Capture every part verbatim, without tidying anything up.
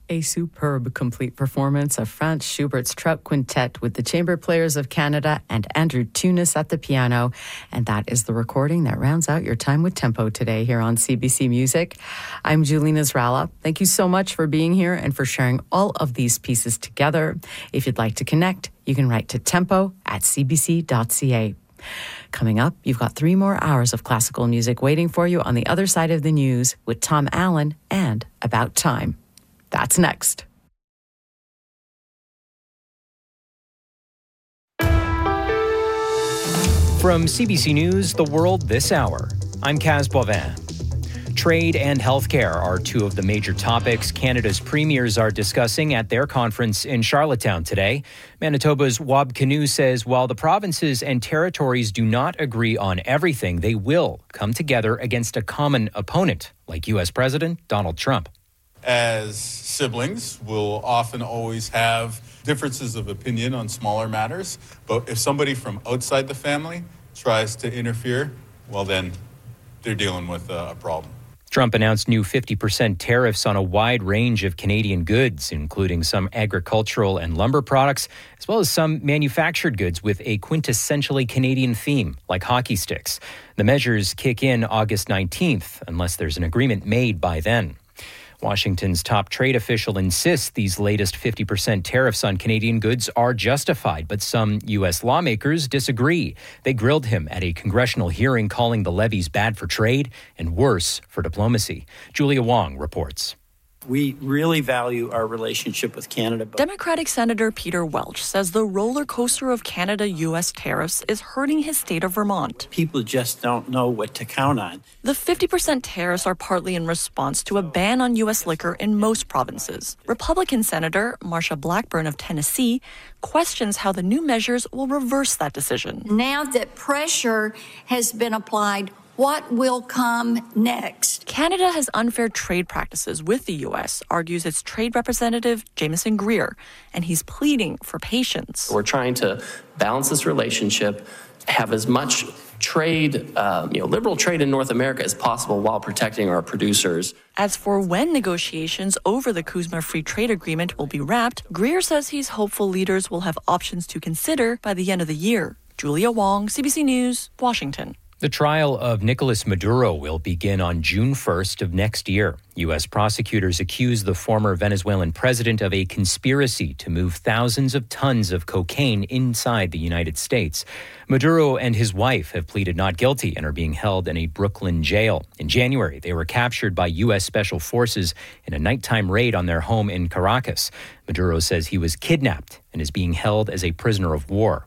A superb complete performance of Franz Schubert's Trout Quintet with the Chamber Players of Canada and Andrew Tunis at the piano. And that is the recording that rounds out your time with Tempo today here on C B C Music. I'm Julie Nasrallah. Thank you so much for being here and for sharing all of these pieces together. If you'd like to connect, you can write to tempo at c b c dot c a. Coming up, you've got three more hours of classical music waiting for you on the other side of the news with Tom Allen and About Time. That's next. From C B C News, The World This Hour, I'm Kaz Boivin. Trade and healthcare are two of the major topics Canada's premiers are discussing at their conference in Charlottetown today. Manitoba's Wab Kinew says while the provinces and territories do not agree on everything, they will come together against a common opponent, like U S President Donald Trump. As siblings, we'll often always have differences of opinion on smaller matters, but if somebody from outside the family tries to interfere, well then, they're dealing with a problem. Trump announced new fifty percent tariffs on a wide range of Canadian goods, including some agricultural and lumber products, as well as some manufactured goods with a quintessentially Canadian theme, like hockey sticks. The measures kick in August nineteenth, unless there's an agreement made by then. Washington's top trade official insists these latest fifty percent tariffs on Canadian goods are justified, but some U S lawmakers disagree. They grilled him at a congressional hearing, calling the levies bad for trade and worse for diplomacy. Julia Wong reports. We really value our relationship with Canada. Democratic Senator Peter Welch says the roller coaster of Canada-U S tariffs is hurting his state of Vermont. People just don't know what to count on. The fifty percent tariffs are partly in response to a ban on U S liquor in most provinces. Republican Senator Marsha Blackburn of Tennessee questions how the new measures will reverse that decision. Now that pressure has been applied, what will come next? Canada has unfair trade practices with the U S, argues its trade representative, Jameson Greer, and he's pleading for patience. We're trying to balance this relationship, have as much trade, uh, you know, liberal trade in North America as possible while protecting our producers. As for when negotiations over the CUSMA Free Trade Agreement will be wrapped, Greer says he's hopeful leaders will have options to consider by the end of the year. Julia Wong, C B C News, Washington. The trial of Nicolas Maduro will begin on June first of next year. U S prosecutors accuse the former Venezuelan president of a conspiracy to move thousands of tons of cocaine inside the United States. Maduro and his wife have pleaded not guilty and are being held in a Brooklyn jail. In January, they were captured by U S Special Forces in a nighttime raid on their home in Caracas. Maduro says he was kidnapped and is being held as a prisoner of war.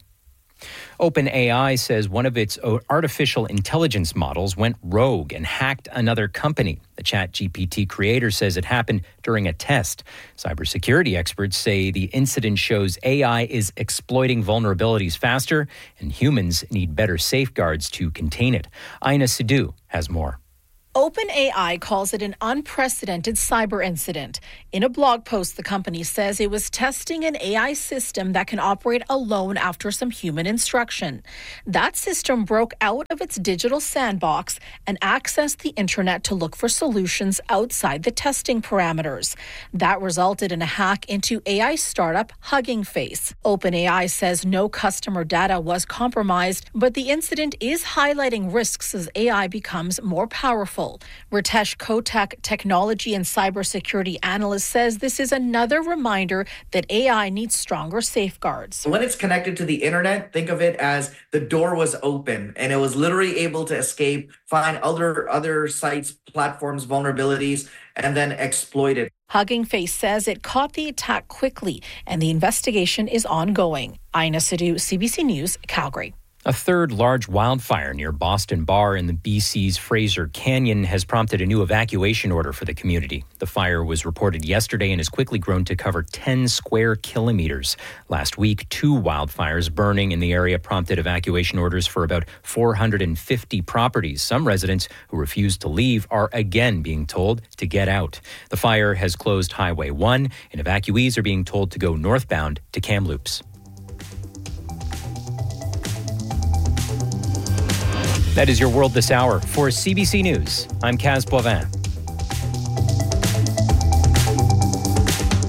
OpenAI says one of its artificial intelligence models went rogue and hacked another company. The ChatGPT creator says it happened during a test. Cybersecurity experts say the incident shows A I is exploiting vulnerabilities faster and humans need better safeguards to contain it. Aina Sidhu has more. OpenAI calls it an unprecedented cyber incident. In a blog post, the company says it was testing an A I system that can operate alone after some human instruction. That system broke out of its digital sandbox and accessed the internet to look for solutions outside the testing parameters. That resulted in a hack into A I startup Hugging Face. OpenAI says no customer data was compromised, but the incident is highlighting risks as A I becomes more powerful. Ritesh Kotak, technology and cybersecurity analyst, says this is another reminder that A I needs stronger safeguards. When it's connected to the internet, think of it as the door was open and it was literally able to escape, find other other sites, platforms, vulnerabilities, and then exploit it. Hugging Face says it caught the attack quickly and the investigation is ongoing. Aina Sidhu, C B C News, Calgary. A third large wildfire near Boston Bar in the B C's Fraser Canyon has prompted a new evacuation order for the community. The fire was reported yesterday and has quickly grown to cover ten square kilometers. Last week, two wildfires burning in the area prompted evacuation orders for about four hundred fifty properties. Some residents who refused to leave are again being told to get out. The fire has closed Highway one, and evacuees are being told to go northbound to Kamloops. That is your World This Hour. For C B C News, I'm Kaz Boivin.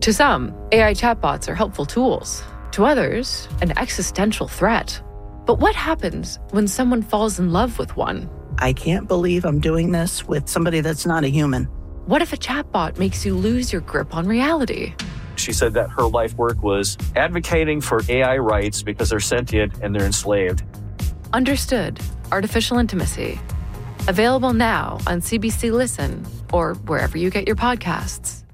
To some, A I chatbots are helpful tools. To others, an existential threat. But what happens when someone falls in love with one? I can't believe I'm doing this with somebody that's not a human. What if a chatbot makes you lose your grip on reality? She said that her life work was advocating for A I rights because they're sentient and they're enslaved. Understood. Artificial Intimacy. Available now on C B C Listen or wherever you get your podcasts.